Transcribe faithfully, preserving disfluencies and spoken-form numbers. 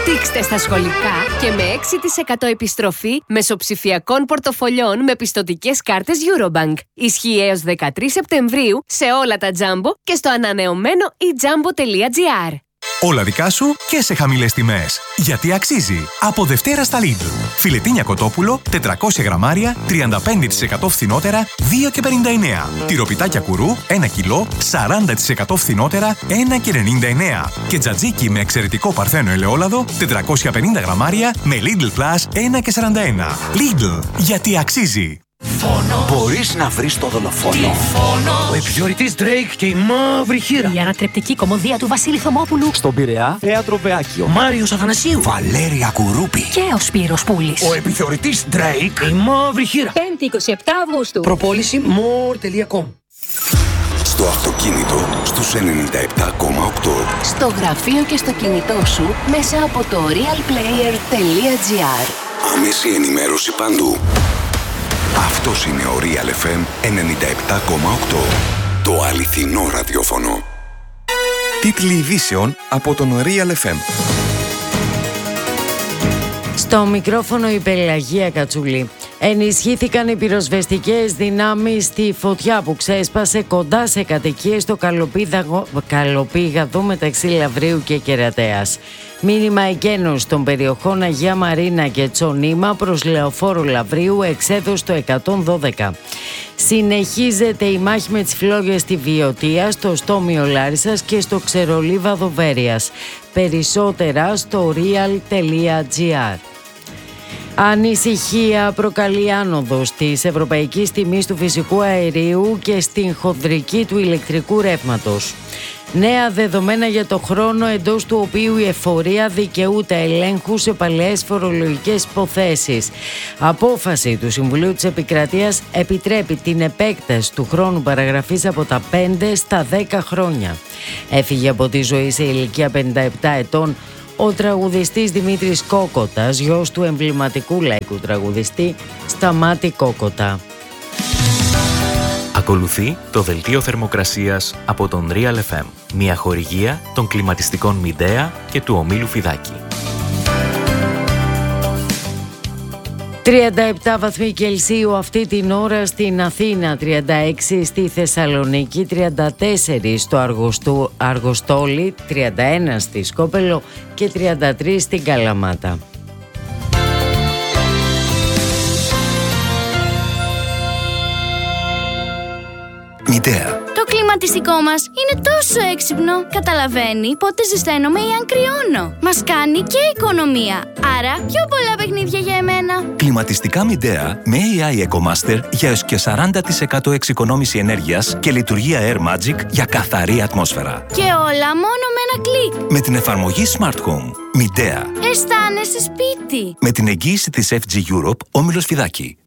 Αναπτύξτε στα σχολικά και με έξι τοις εκατό επιστροφή μέσω ψηφιακών πορτοφολιών με πιστωτικές κάρτες Eurobank. Ισχύει έως δεκατρείς Σεπτεμβρίου σε όλα τα Jumbo και στο ανανεωμένο e jumbo τελεία gr. Όλα δικά σου και σε χαμηλές τιμές. Γιατί αξίζει. Από Δευτέρα στα Lidl. Φιλετίνια κοτόπουλο, τετρακόσια γραμμάρια, τριάντα πέντε τοις εκατό φθηνότερα, δύο και πενήντα εννέα. Τυροπιτάκια κουρού, ένα κιλό, σαράντα τοις εκατό φθηνότερα, ένα και ενενήντα εννέα. Και τζατζίκι με εξαιρετικό παρθένο ελαιόλαδο, τετρακόσια πενήντα γραμμάρια, με Lidl Plus, ένα και σαράντα ένα. Lidl. Γιατί αξίζει. Φόνος. Μπορείς να βρεις το δολοφόνο. Ο επιθεωρητής Drake και η μαύρη χείρα. Η ανατρεπτική κομμωδία του Βασίλη Θωμόπουλου. Στον Πειραιά, θέατρο Βεάκιο. Μάριος Αθανασίου. Βαλέρια Κουρούπη. Και ο Σπύρος Πούλης. Ο επιθεωρητής Drake. Η μαύρη χείρα. πέμπτη εικοστή εβδόμη Αυγούστου. Προπόληση more τελεία com. Στο αυτοκίνητο στους ενενήντα επτά κόμμα οκτώ. Στο γραφείο και στο κινητό σου μέσα από το realplayer τελεία gr. Άμεση ενημέρωση παντού. Αυτός είναι ο Real εφ εμ ενενήντα επτά κόμμα οκτώ. Το αληθινό ραδιόφωνο. Τίτλοι ειδήσεων από τον Real εφ εμ. Στο μικρόφωνο η Πελαγία Κατσουλή. Ενισχύθηκαν οι πυροσβεστικές δυνάμεις στη φωτιά που ξέσπασε κοντά σε κατοικίες στο Καλοπήγαδο μεταξύ Λαβρίου και Κερατέας. Μήνυμα εκένωση των περιοχών Αγία Μαρίνα και Τσονίμα προς Λεωφόρο Λαβρίου εξέδωσε στο εκατόν δώδεκα. Συνεχίζεται η μάχη με τις φλόγες στη Βιωτία, στο Στόμιο Λάρισσας και στο Ξερολίβαδο Βέρειας. Περισσότερα στο real τελεία gr. Ανησυχία προκαλεί άνοδος της ευρωπαϊκής τιμής του φυσικού αερίου και στην χονδρική του ηλεκτρικού ρεύματος. Νέα δεδομένα για το χρόνο εντός του οποίου η εφορία δικαιούται ελέγχου σε παλαιές φορολογικές υποθέσεις. Απόφαση του Συμβουλίου της Επικρατείας επιτρέπει την επέκταση του χρόνου παραγραφής από τα πέντε στα δέκα χρόνια. Έφυγε από τη ζωή σε ηλικία πενήντα επτά ετών ο τραγουδιστής Δημήτρης Κόκοτας, γιος του εμβληματικού λαϊκού τραγουδιστή Σταμάτη Κόκοτα. Ακολουθεί το δελτίο θερμοκρασίας από τον Real εφ εμ, μια χορηγία των κλιματιστικών Μιντέα και του ομίλου Φιδάκη. τριάντα επτά βαθμοί Κελσίου αυτή την ώρα στην Αθήνα, τριάντα έξι στη Θεσσαλονίκη, τριάντα τέσσερα στο Αργοστού, Αργοστόλη, τριάντα ένα στη Σκόπελο και τριάντα τρία στην Καλαμάτα. Μιντέα. Το κλιματιστικό μας είναι τόσο έξυπνο. Καταλαβαίνει πότε ζεσταίνομαι ή αν κρυώνω. Μας κάνει και οικονομία. Άρα πιο πολλά παιχνίδια για εμένα. Κλιματιστικά Μιντέα με έι άι EcoMaster για έως και σαράντα τοις εκατό εξοικονόμηση ενέργειας και λειτουργία Air Magic για καθαρή ατμόσφαιρα. Και όλα μόνο με ένα κλικ. Με την εφαρμογή Smart Home. Μιντέα. Αισθάνεσαι σπίτι. Με την εγγύηση της εφ τζι Europe, όμιλος Φιδάκη.